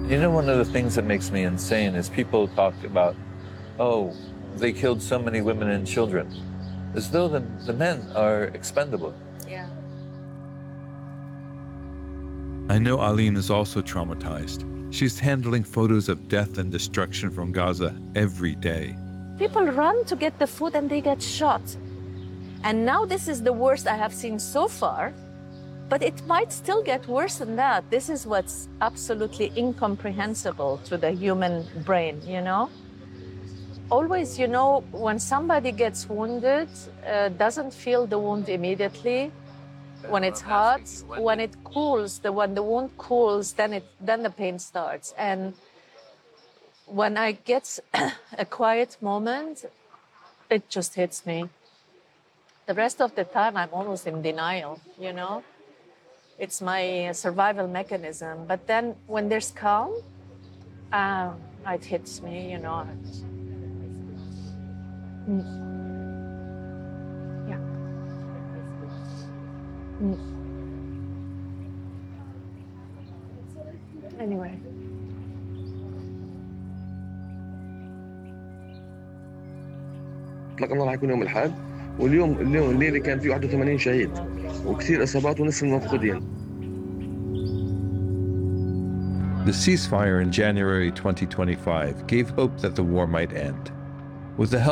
You know, one of the things that makes me insane is people talk about, oh, they killed so many women and children, as though the men are expendable. Yeah. I know Aline is also traumatized. She's handling photos of death and destruction from Gaza every day. People run to get the food and they get shot. And now this is the worst I have seen so far, but it might still get worse than that. This is what's absolutely incomprehensible to the human brain, you know? Always, you know, when somebody gets wounded, doesn't feel the wound immediately. When it's hot, when it cools, when the wound cools, then the pain starts. And when I get a quiet moment, it just hits me. The rest of the time, I'm almost in denial, you know? It's my survival mechanism. But then when there's calm, it hits me, you know. Yeah. Anyway. اطلق النار حيكون يوم الاحد، واليوم الليله كان في 81 شهيد وكثير اصابات ونصف المفقودين. The ceasefire in January 2025 gave hope that the war might end. With the help